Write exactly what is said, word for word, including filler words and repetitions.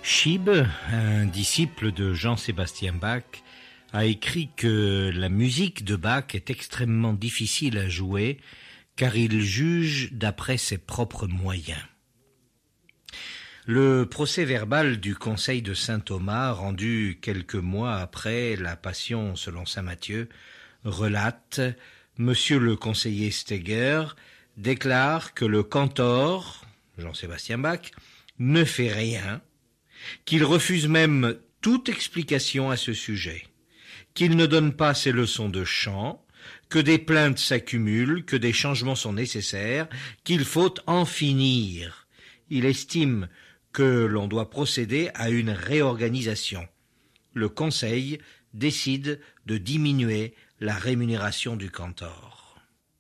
Schieb, un disciple de Jean-Sébastien Bach, a écrit que la musique de Bach est extrêmement difficile à jouer car il juge d'après ses propres moyens. Le procès-verbal du Conseil de Saint-Thomas, rendu quelques mois après la Passion selon saint Matthieu, relate « Monsieur le conseiller Steger déclare que le cantor, Jean-Sébastien Bach, ne fait rien, qu'il refuse même toute explication à ce sujet, qu'il ne donne pas ses leçons de chant, que des plaintes s'accumulent, que des changements sont nécessaires, qu'il faut en finir. Il estime que l'on doit procéder à une réorganisation. Le Conseil décide de diminuer la rémunération du cantor.